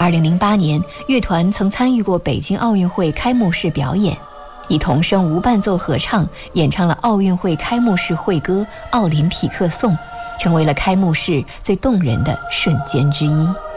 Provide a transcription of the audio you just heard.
2008年，乐团曾参与过北京奥运会开幕式表演，以童声无伴奏合唱演唱了奥运会开幕式会歌《奥林匹克颂》，成为了开幕式最动人的瞬间之一。